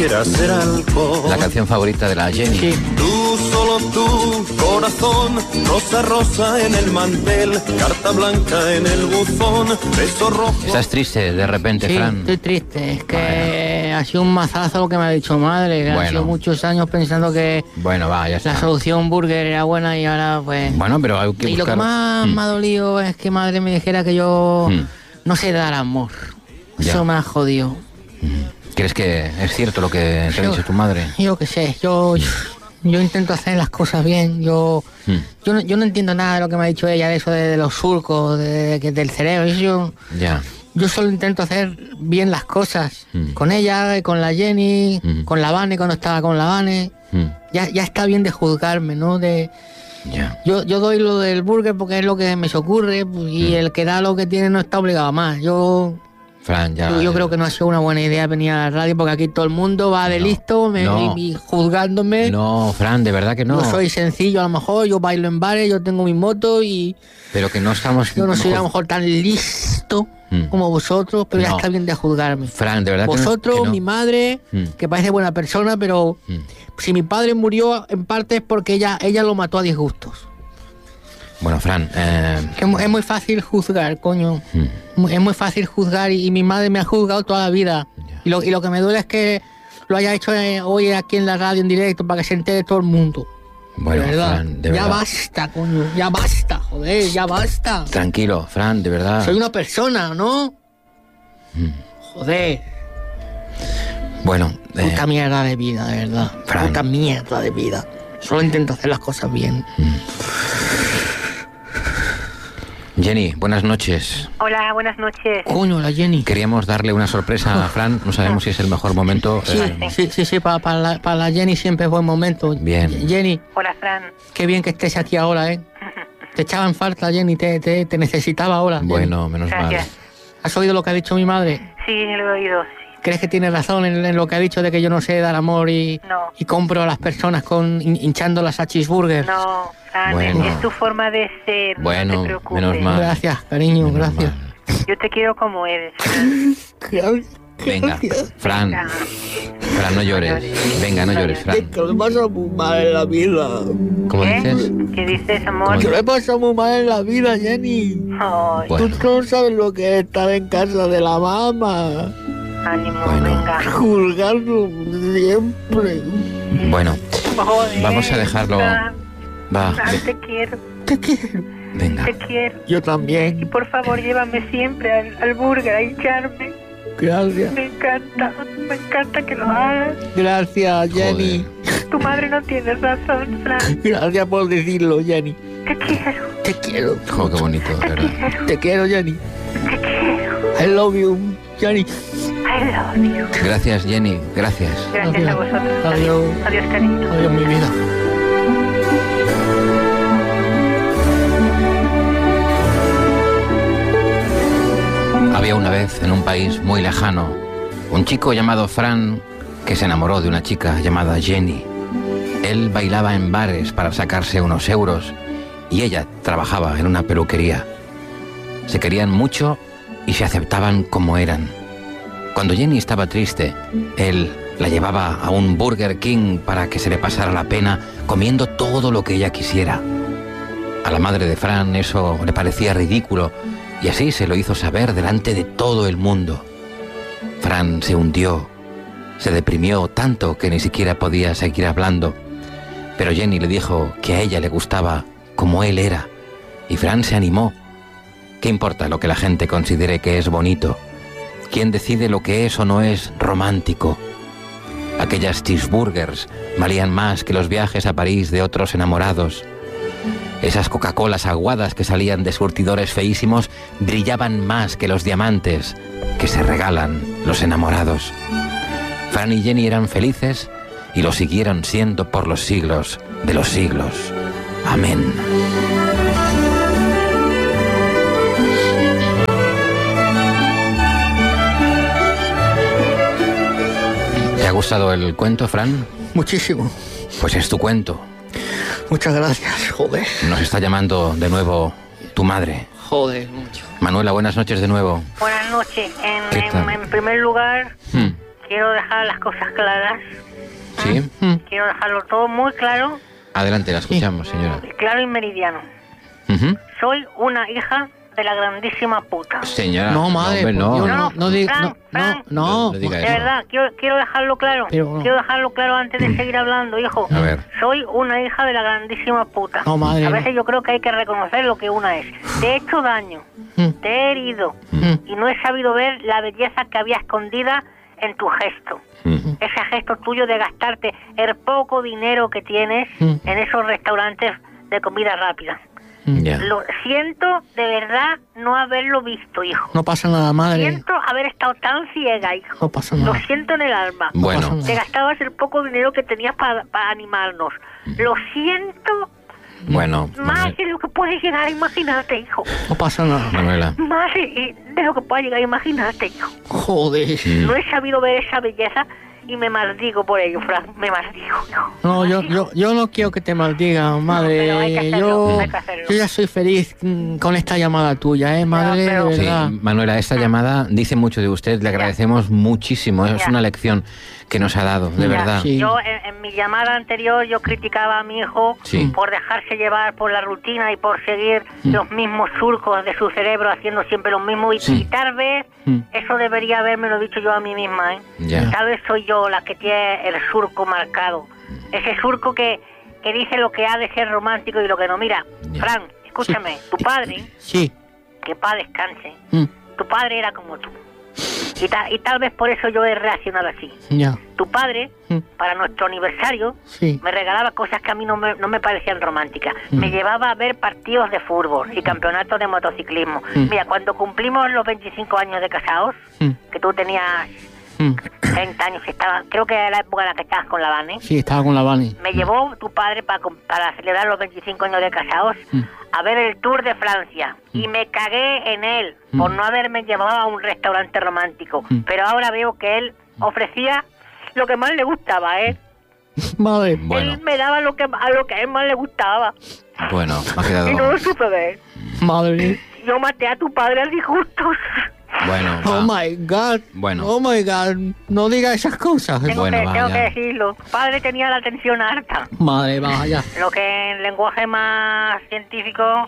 Ser alcohol. La canción favorita de la Jenny. Sí. Tú, solo tú, corazón, rosa rosa en el mantel, carta blanca en el buzón, beso rojo. ¿Estás triste de repente, Sí, Fran? estoy triste. Es que ha sido un mazazo lo que me ha dicho madre. Que Bueno. ha sido muchos años pensando que Bueno, va, ya la está. solución burger era buena y ahora pues... Bueno, pero hay que y lo que buscar... más me ha dolido es que madre me dijera que yo no sé dar amor. Ya. Eso me ha jodido. ¿Crees que es cierto lo que te ha dicho tu madre? Yo qué sé, yo intento hacer las cosas bien. Yo no entiendo nada de lo que me ha dicho ella, de eso de los surcos, del cerebro. Ya. Yo solo intento hacer bien las cosas. Con ella, con la Jenny, con la Vane cuando estaba con la Vane. Ya está bien de juzgarme, ¿no? Ya. Yo doy lo del burger porque es lo que me se ocurre, y el que da lo que tiene no está obligado a más. Fran, ya... Yo creo que no ha sido una buena idea venir a la radio porque aquí todo el mundo va de listo y juzgándome. No, Fran, de verdad que no. Yo soy sencillo a lo mejor, yo bailo en bares, yo tengo mi moto y Pero que no estamos... yo no soy a lo mejor tan listo como vosotros, pero ya No. está bien de juzgarme. Fran, de verdad Vosotros, que no. mi madre, que parece buena persona, pero si mi padre murió en parte es porque ella lo mató a disgustos. Bueno, Fran, Es muy fácil juzgar, coño. Es muy fácil juzgar y mi madre me ha juzgado toda la vida. Y lo que me duele es que lo haya hecho hoy aquí en la radio en directo para que se entere todo el mundo. bueno, De verdad. Fran, de Ya verdad. basta, coño. Ya basta, joder, ya basta. Tranquilo, Fran, de verdad. Soy una persona, ¿no? Joder. Bueno, Puta mierda de vida, de verdad. Fran. Puta mierda de vida. Solo intento hacer las cosas bien. Jenny, buenas noches. Hola, buenas noches. Coño, la Jenny. Queríamos darle una sorpresa a Fran. No sabemos si es el mejor momento. Sí, para la Jenny siempre es buen momento. Bien. Jenny, Hola, Fran. qué bien que estés aquí ahora, ¿eh? Te echaban falta, Jenny, te necesitaba ahora. Jenny. Bueno, menos mal. Gracias. ¿Has oído lo que ha dicho mi madre? Sí, lo he oído, sí. ¿Crees que tiene razón en lo que ha dicho de que yo no sé dar amor y compro a las personas hinchándolas a cheeseburgers? No, Fran, Bueno. es tu forma de ser. Bueno, no te preocupes. menos mal. Gracias, cariño, Menos gracias. mal. Yo te quiero como eres, Fran. Venga, Fran. Fran, no llores. Venga, no llores, Fran. Que lo he pasado muy mal en la vida. ¿Cómo ¿Eh? dices? ¿Qué dices, amor? ¿Cómo Que lo he pasado muy mal en la vida, Jenny. Ay, Bueno. Tú no sabes lo que es estar en casa de la mamá. ánimo, Bueno. venga. Juzgarlo siempre. Bueno, Joder, vamos a dejarlo. Fran, Va, Fran, te quiero, Te quiero. venga. te quiero. Yo Y también. por favor, llévame siempre al burger a hincharme. Gracias. Me encanta que lo hagas. Gracias, Jenny. Tu madre no tiene razón, Fran. Gracias por decirlo, Jenny. Te quiero, Te quiero. Jo, qué bonito, de verdad. Te quiero, Jenny. te quiero. I love you, Jenny. I love you. Gracias, Jenny. Gracias. Gracias a vosotros. Adiós. Adiós, cariño. Adiós, mi vida. Había una vez en un país muy lejano un chico llamado Fran que se enamoró de una chica llamada Jenny. Él bailaba en bares para sacarse unos euros y ella trabajaba en una peluquería. Se querían mucho y se aceptaban como eran. Cuando Jenny estaba triste, él la llevaba a un Burger King para que se le pasara la pena comiendo todo lo que ella quisiera. A la madre de Fran eso le parecía ridículo y así se lo hizo saber delante de todo el mundo. Fran se hundió, se deprimió tanto que ni siquiera podía seguir hablando. Pero Jenny le dijo que a ella le gustaba como él era y Fran se animó. ¿Qué importa lo que la gente considere que es bonito? ¿Quién decide lo que es o no es romántico? Aquellas cheeseburgers valían más que los viajes a París de otros enamorados. Esas Coca-Colas aguadas que salían de surtidores feísimos brillaban más que los diamantes que se regalan los enamorados. Fran y Jenny eran felices y lo siguieron siendo por los siglos de los siglos. Amén. ¿Te ha gustado el cuento, Fran? Muchísimo. Pues es tu cuento. Muchas gracias, joder. Nos está llamando de nuevo tu madre. Joder, mucho. Manuela, buenas noches de nuevo. Buenas noches. ¿Qué tal? En primer lugar, quiero dejar las cosas claras. Sí. Quiero dejarlo todo muy claro. Adelante, la escuchamos, señora. Claro y meridiano. Ujú. Soy una hija de la grandísima puta. Señora. No, madre, hombre, por Dios, no. no diga, Fran, no. No diga De eso. verdad, quiero dejarlo claro. Pero no. Quiero dejarlo claro antes de seguir hablando, hijo. A ver. Soy una hija de la grandísima puta. No, madre, A no. veces yo creo que hay que reconocer lo que una es. Te he hecho daño, te he herido y no he sabido ver la belleza que había escondida en tu gesto. Ese gesto tuyo de gastarte el poco dinero que tienes en esos restaurantes de comida rápida. Ya. Lo siento de verdad no haberlo visto, hijo. No pasa nada, madre. Siento haber estado tan ciega, hijo. No pasa Lo nada. siento en el alma. Bueno. pasa Te gastabas el poco dinero que tenías para animarnos. Lo siento Bueno, más de lo que puedes llegar a imaginarte, hijo. No pasa nada. Manuela. Más de lo que puedes llegar a imaginarte, hijo. Joder. No he sabido ver esa belleza y me maldigo por ello, Fran. Me maldigo, hijo. No, yo no quiero que te maldiga, madre. pero hay que hacerlo, hay que hacerlo. Yo ya soy feliz con esta llamada tuya, madre, pero- de Sí, verdad. Manuela, esta llamada dice mucho de usted, le agradecemos muchísimo, es Ya. una lección que nos ha dado, de Ya, verdad. sí. Yo en mi llamada anterior yo criticaba a mi hijo Sí. por dejarse llevar por la rutina y por seguir los mismos surcos de su cerebro haciendo siempre lo mismo y tal vez eso debería habérmelo dicho yo a mí misma, ¿eh? Ya. Tal vez soy yo la que tiene el surco marcado, ese surco que dice lo que ha de ser romántico y lo que no. Mira, Ya. Fran, escúchame, tu padre, Sí. que paz descanse, Mm, tu padre era como tú y tal vez por eso yo he reaccionado así. Ya. Tu padre, Mm. para nuestro aniversario, Sí. me regalaba cosas que a mí no me parecían románticas. Me llevaba a ver partidos de fútbol y campeonatos de motociclismo. Mira, cuando cumplimos los 25 años de casados, que tú tenías 30 años, creo que era la época en la que estabas con la Vane, Sí, estaba con la Vani. me llevó tu padre para celebrar los 25 años de casados a ver el Tour de Francia y me cagué en él por no haberme llevado a un restaurante romántico. Pero ahora veo que él ofrecía lo que más le gustaba, ¿eh? Madre. Bueno, Él me daba a lo que a él más le gustaba bueno, me ha quedado... y no lo supe ver. Madre. Yo maté a tu padre a disgustos. Bueno, Oh va. my God. Bueno. Oh my God. No diga esas cosas. Tengo Bueno, que vaya. decirlo. Tu padre tenía la tensión alta. Madre, vaya. Lo que en lenguaje más científico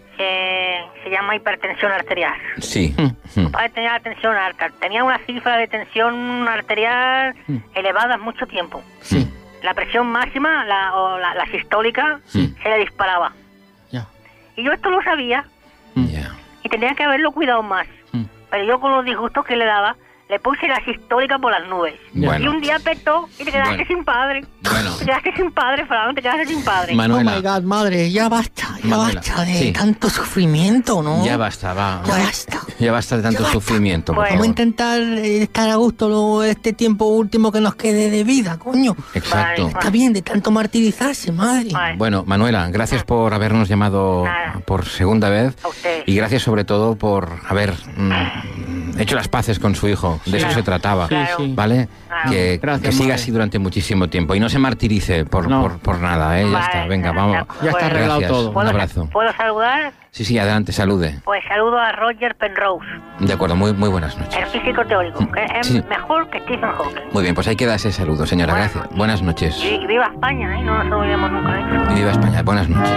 se llama hipertensión arterial. Sí. Tu padre tenía la tensión alta. Tenía una cifra de tensión arterial elevada mucho tiempo. Sí. La presión máxima, la sistólica, se le disparaba. Ya. Y yo esto lo sabía Ya. y tenía que haberlo cuidado más. Pero yo con los disgustos que le daba, le puse la sistólica por las nubes. Bueno. Y un día petó y te quedaste Bueno. sin padre. Bueno. Te quedaste sin padre, Fran, te quedaste sin padre. Manuela. Oh my God, madre, ya basta Manuela, de sí. tanto sufrimiento, ¿no? Ya basta, va. Ya basta. Ya basta de tanto Ya basta. sufrimiento, por Bueno. Vamos a favor. intentar estar a gusto este tiempo último que nos quede de vida, coño. Exacto. Vale. Está bien de tanto martirizarse, madre. Vale. Bueno, Manuela, gracias por habernos llamado Nada. por segunda vez A ustedes. y gracias sobre todo por haber hecho las paces con su hijo. De eso Claro. se trataba, Claro. ¿vale? Claro. Que Gracias, siga madre. así durante muchísimo tiempo y no se martirice por nada, ¿eh? Ya Vale, está, venga, nada, vamos. nada. Ya está arreglado Gracias. todo. Un abrazo. ¿Puedo saludar? Sí, adelante, salude. Pues saludo a Roger Penrose, De acuerdo, muy buenas noches. el físico teórico, que es Sí. mejor que Stephen Hawking. Muy bien, pues ahí queda ese saludo, señora, Buenas gracias. noches. Buenas noches. Y viva España, ¿eh? No nos olvidemos nunca de eso. Y viva España, buenas noches.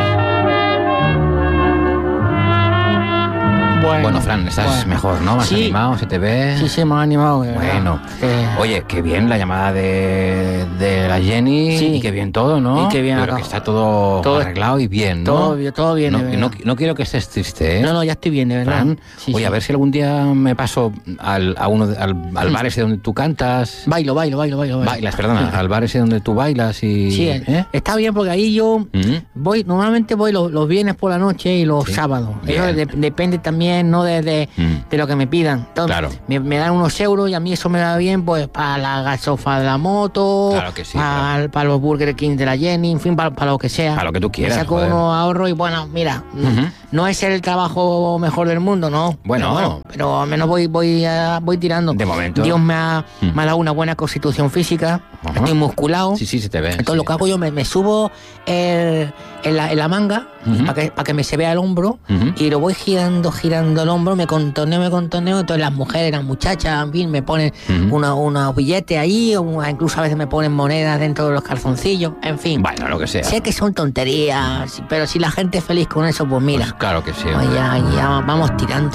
Bueno, Fran, estás bueno. mejor, ¿no? Más Sí. animado, se te ve. Sí, me ha animado. de verdad. Bueno, Eh, oye, qué bien la llamada de la Jenny Sí. y qué bien todo, ¿no? Y qué bien Pero acá. que está todo arreglado y bien, ¿no? todo bien, No, de verdad. no quiero que estés triste, ¿eh? No, ya estoy bien, de verdad. Fran, Sí, oye, sí. a ver si algún día me paso al bar ese donde tú cantas. Bailo. Bailas, perdona, al bar ese donde tú bailas y... Sí, ¿eh? está bien porque ahí yo normalmente voy los viernes por la noche y los Sí. sábados. Bien. Eso depende también, ¿no? De lo que me pidan. Entonces, Claro. me dan unos euros y a mí eso me da bien, pues, para la gasofa de la moto, Claro que sí, para los Burger King de la Jenny, en fin, para lo que sea. Para lo que tú quieras, Me saco joder. unos ahorros y bueno, mira, no es el trabajo mejor del mundo, ¿no? Bueno, pero al menos voy tirando. De momento. Dios me ha dado una buena constitución física. Ajá. Estoy musculado. Sí, se te ve. Entonces lo que hago yo, me subo en la manga para que me se vea el hombro y lo voy girando el hombro, me contorneo. Entonces las mujeres, las muchachas, en fin, me ponen unos billetes ahí, o incluso a veces me ponen monedas dentro de los calzoncillos, en fin. Bueno, lo que sea. Sé que son tonterías, pero si la gente es feliz con eso, pues mira. Pues claro que sí. Pues ya vamos tirando.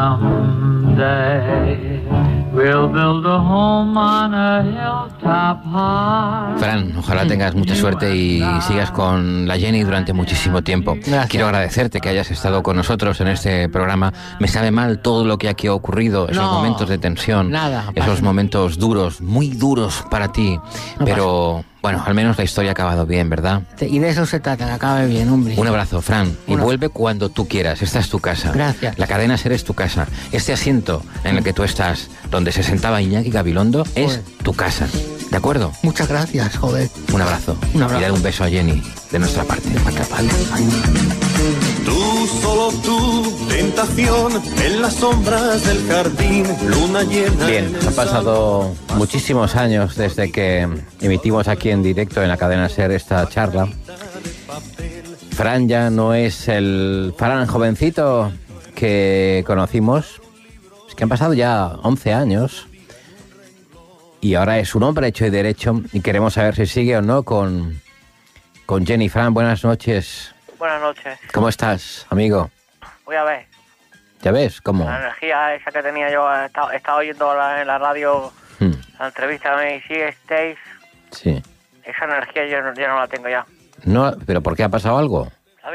We'll build a home on a hilltop high. Fran, ojalá tengas mucha suerte y sigas con la Jenny durante muchísimo tiempo. Gracias. Quiero agradecerte que hayas estado con nosotros en este programa. Me sabe mal todo lo que aquí ha ocurrido, esos momentos de tensión, esos momentos duros, muy duros para ti. Pero bueno, al menos la historia ha acabado bien, ¿verdad? Y de eso se trata, que acabe bien, hombre. Un abrazo, Fran, y vuelve cuando tú quieras. Esta es tu casa. Gracias. La cadena SER es tu casa. Este asiento en el que tú estás, donde se sentaba Iñaki Gabilondo, es tu casa. ¿De acuerdo? Muchas gracias, joder. Un abrazo. Un abrazo. Y dale un beso a Jenny, de nuestra parte. Tú, solo tú, tentación, en las sombras del jardín, luna llena. Bien, han pasado muchísimos años desde que emitimos aquí en directo en la cadena SER esta charla. Fran ya no es el Fran jovencito que conocimos. Es que han pasado ya 11 años y ahora es un hombre hecho y derecho y queremos saber si sigue o no con Jenny. Fran, buenas noches. Buenas noches. ¿Cómo estás, amigo? Voy a ver. ¿Ya ves? ¿Cómo? La energía esa que tenía yo, he estado oyendo en la radio la entrevista de sí, Stace. Sí. Esa energía yo no la tengo ya. No, ¿pero por qué ha pasado algo?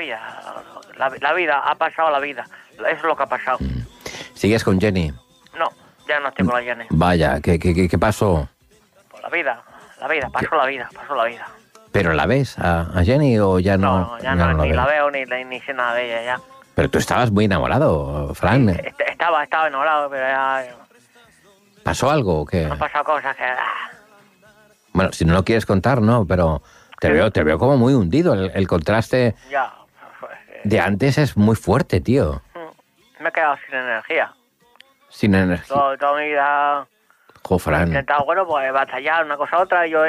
La vida, ha pasado la vida. Eso es lo que ha pasado. ¿Sigues con Jenny? No, ya no estoy con la Jenny. Vaya, ¿qué pasó? Pues la vida, pasó la vida. ¿Pero la ves a Jenny o ya no? No, ya no ni ves? la veo ni sé nada de ella ya. Pero tú estabas muy enamorado, Fran. Estaba enamorado, pero ya... ¿Pasó algo o qué? Han pasado cosas que... Bueno, si no lo quieres contar, no, pero te veo como muy hundido. El contraste de antes es muy fuerte, tío. Me he quedado sin energía. Sin energía. Toda mi vida... Jo, Fran. He intentado, pues batallar una cosa a otra. Yo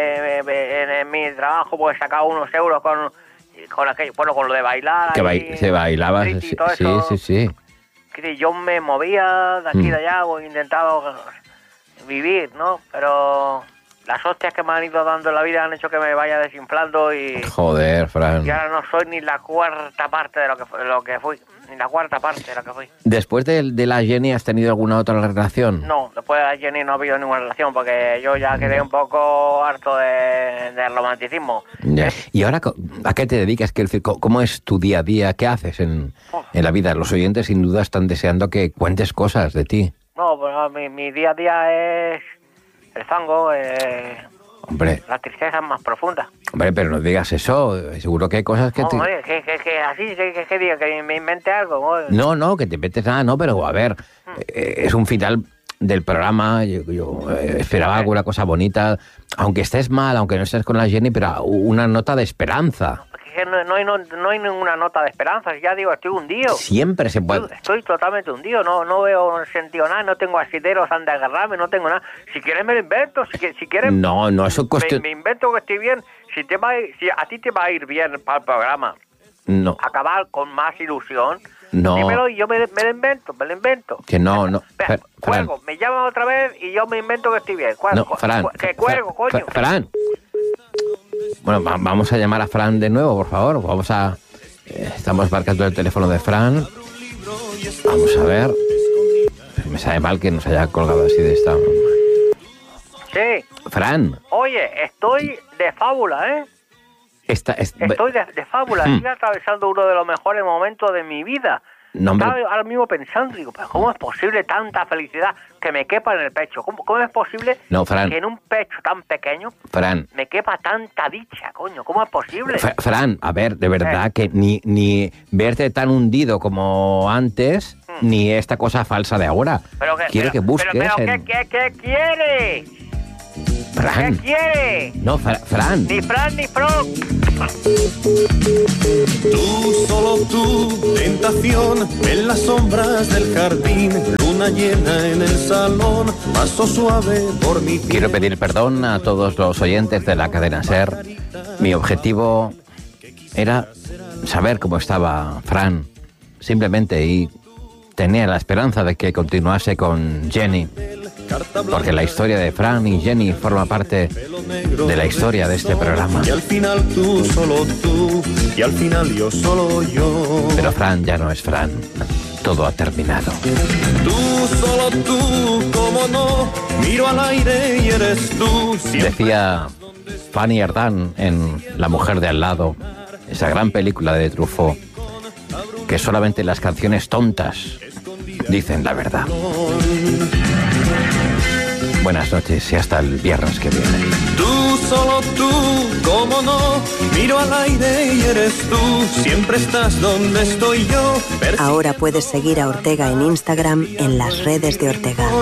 en mi trabajo pues he sacado unos euros con aquello, con lo de bailar. Que se bailaba, sí. Yo me movía de aquí y de allá, he intentado vivir, ¿no? Pero las hostias que me han ido dando en la vida han hecho que me vaya desinflando y... Joder, Fran. Y ahora no soy ni la cuarta parte de lo que fui. Ni la cuarta parte de lo que fui. ¿Después de la Jenny has tenido alguna otra relación? No, después de la Jenny no ha habido ninguna relación porque yo ya quedé un poco harto de romanticismo. Ya. ¿Y ahora a qué te dedicas? ¿Cómo es tu día a día? ¿Qué haces en la vida? Los oyentes sin duda están deseando que cuentes cosas de ti. No, pues mi día a día es el fango, hombre, la tristeza más profunda. Hombre, pero no digas eso. Seguro que hay cosas que... Hombre, que así, que diga, que me invente algo. Hombre. No, que te metes nada, no, pero a ver, es un final del programa, yo esperaba alguna cosa bonita, aunque estés mal, aunque no estés con la Jenny, pero una nota de esperanza. Que no hay ninguna nota de esperanza, ya digo, estoy hundido. Siempre se puede... Estoy totalmente hundido, no veo sentido nada, no tengo asideros donde agarrarme, no tengo nada. Si quieres me lo invento, si quieres... No, eso cuestión... Me invento que estoy bien, si a ti te va a ir bien para el programa, no. Acabar con más ilusión, no. Dímelo y yo me lo invento. Que no. Espera, cuelgo, me llaman otra vez y yo me invento que estoy bien. No, Fran. Que cuelgo, coño. Fran. Bueno, vamos a llamar a Fran de nuevo, por favor. Estamos marcando el teléfono de Fran. Vamos a ver. Me sabe mal que nos haya colgado así de esta... Sí. Fran. Oye, estoy de fábula, ¿eh? Estoy de fábula. Estoy atravesando uno de los mejores momentos de mi vida. No, estaba ahora mismo pensando, digo, pero ¿cómo es posible tanta felicidad que me quepa en el pecho? ¿Cómo es posible que en un pecho tan pequeño me quepa tanta dicha, coño? ¿Cómo es posible? Fran, a ver, de verdad que ni verte tan hundido como antes, ni esta cosa falsa de ahora. Quiero que busques... ¿Qué quieres? Fran. ¿Qué quieres? No, Fran. Ni Fran ni Frog. Tú, solo tú, tentación, en las sombras del jardín, luna llena en el salón, paso suave por mi piel. Quiero pedir perdón a todos los oyentes de la cadena SER. Mi objetivo era saber cómo estaba Fran, simplemente, y tenía la esperanza de que continuase con Jenny, porque la historia de Fran y Jenny forma parte de la historia de este programa. Y al final tú, solo tú, y al final yo, solo yo. Pero Fran ya no es Fran, todo ha terminado. Tú, solo tú, cómo no, miro al aire y eres tú. Decía Fanny Ardant en La mujer de al lado, esa gran película de Truffaut, que solamente las canciones tontas dicen la verdad. Buenas noches y hasta el viernes que viene. Tú, solo tú, cómo no, miro al aire y eres tú, siempre estás donde estoy yo. Ahora puedes seguir a Ortega en Instagram en las redes de Ortega.